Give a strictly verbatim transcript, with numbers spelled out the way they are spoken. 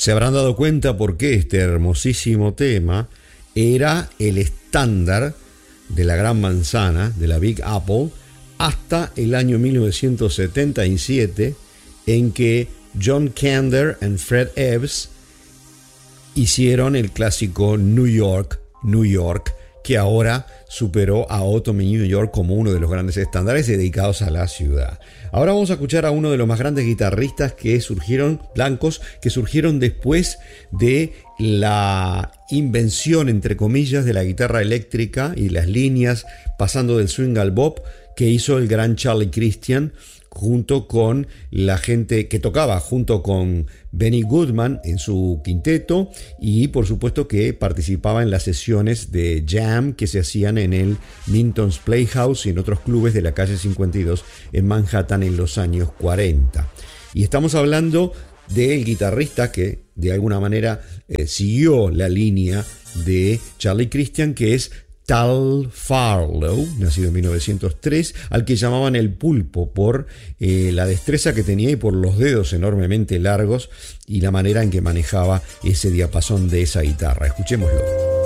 Se habrán dado cuenta por qué este hermosísimo tema era el estándar de la Gran Manzana, de la Big Apple, hasta el año mil novecientos setenta y siete, en que John Kander y Fred Epps hicieron el clásico New York, New York, que ahora superó a Autumn in New York como uno de los grandes estándares dedicados a la ciudad. Ahora vamos a escuchar a uno de los más grandes guitarristas que surgieron, blancos, que surgieron después de la invención, entre comillas, de la guitarra eléctrica y las líneas pasando del swing al bop, que hizo el gran Charlie Christian, junto con la gente que tocaba, junto con Benny Goodman en su quinteto, y por supuesto que participaba en las sesiones de jam que se hacían en el Minton's Playhouse y en otros clubes de la calle cincuenta y dos en Manhattan en los años cuarenta. Y estamos hablando del guitarrista que de alguna manera eh, siguió la línea de Charlie Christian, que es Tal Farlow, nacido en mil novecientos tres, al que llamaban el Pulpo por eh, la destreza que tenía y por los dedos enormemente largos y la manera en que manejaba ese diapasón de esa guitarra. Escuchémoslo.